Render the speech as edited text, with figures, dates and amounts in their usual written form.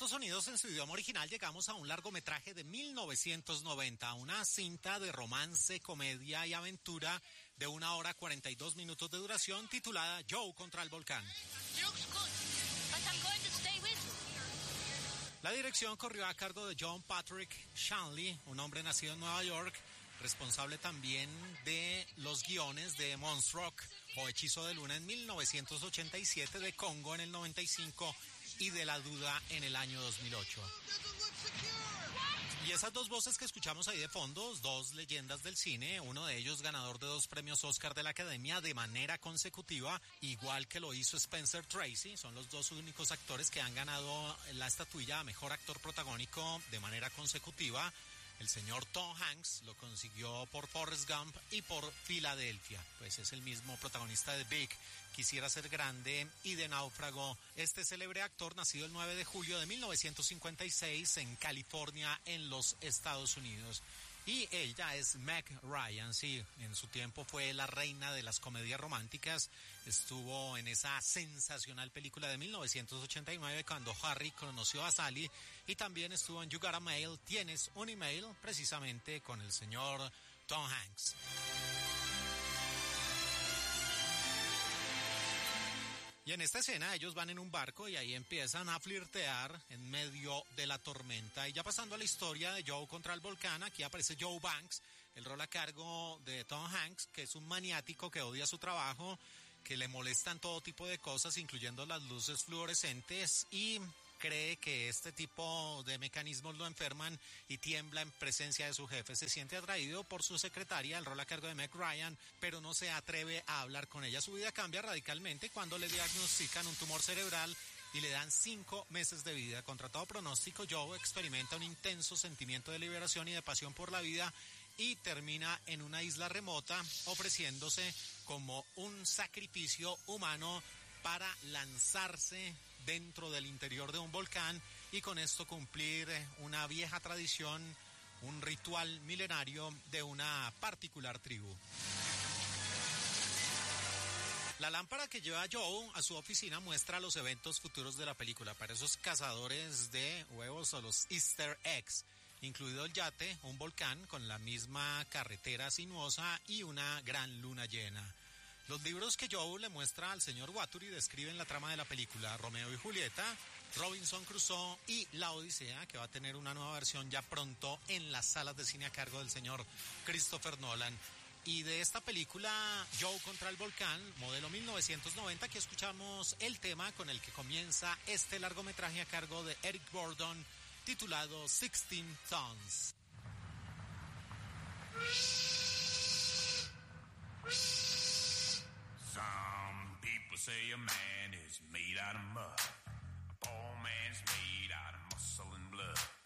estos sonidos en su idioma original llegamos a un largometraje de 1990, una cinta de romance, comedia y aventura de 1 hora 42 minutos de duración titulada Joe contra el volcán. La dirección corrió a cargo de John Patrick Shanley, un hombre nacido en Nueva York, responsable también de los guiones de Monstruck o Hechizo de Luna en 1987, de Congo en el 95 y de La Duda en el año 2008. Y esas dos voces que escuchamos ahí de fondo, dos leyendas del cine, uno de ellos ganador de 2 premios Oscar de la Academia de manera consecutiva, igual que lo hizo Spencer Tracy, son los 2 únicos actores que han ganado la estatuilla a Mejor Actor Protagónico de manera consecutiva. El señor Tom Hanks lo consiguió por Forrest Gump y por Filadelfia, pues es el mismo protagonista de Big, Quisiera ser grande y de Náufrago. Este célebre actor, nacido el 9 de julio de 1956 en California, en los Estados Unidos. Y ella es Meg Ryan, sí, en su tiempo fue la reina de las comedias románticas, estuvo en esa sensacional película de 1989 cuando Harry conoció a Sally, y también estuvo en You Got a Mail, Tienes un Email, precisamente con el señor Tom Hanks. Y en esta escena ellos van en un barco y ahí empiezan a flirtear en medio de la tormenta. Y ya pasando a la historia de Joe contra el volcán, aquí aparece Joe Banks, el rol a cargo de Tom Hanks, que es un maniático que odia su trabajo, que le molestan todo tipo de cosas, incluyendo las luces fluorescentes, y cree que este tipo de mecanismos lo enferman y tiembla en presencia de su jefe. Se siente atraído por su secretaria, el rol a cargo de Meg Ryan, pero no se atreve a hablar con ella. Su vida cambia radicalmente cuando le diagnostican un tumor cerebral y le dan 5 meses de vida. Contra todo pronóstico, Joe experimenta un intenso sentimiento de liberación y de pasión por la vida y termina en una isla remota ofreciéndose como un sacrificio humano para lanzarse dentro del interior de un volcán y con esto cumplir una vieja tradición, un ritual milenario de una particular tribu. La lámpara que lleva Joe a su oficina muestra los eventos futuros de la película para esos cazadores de huevos o los Easter eggs, incluido el yate, un volcán con la misma carretera sinuosa y una gran luna llena. Los libros que Joe le muestra al señor Wattery describen la trama de la película Romeo y Julieta, Robinson Crusoe y La Odisea, que va a tener una nueva versión ya pronto en las salas de cine a cargo del señor Christopher Nolan. Y de esta película, Joe contra el volcán, modelo 1990, aquí escuchamos el tema con el que comienza este largometraje a cargo de Eric Burdon, titulado 16 Tons. Some people say a man is made out of mud. A poor man's made out of muscle and blood.